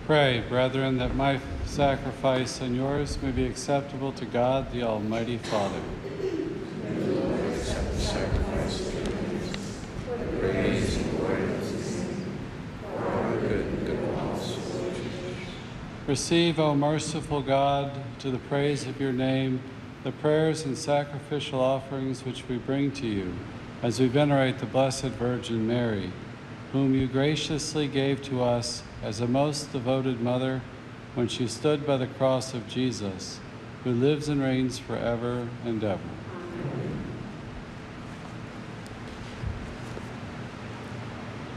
Pray, brethren, that my sacrifice and yours may be acceptable to God, the Almighty Father. Accept the sacrifice of your hands, for the praise and glory of his name, for our good and good of all souls. Receive, O merciful God, to the praise of your name, the prayers and sacrificial offerings which we bring to you as we venerate the Blessed Virgin Mary, whom you graciously gave to us as a most devoted mother when she stood by the cross of Jesus, who lives and reigns forever and ever.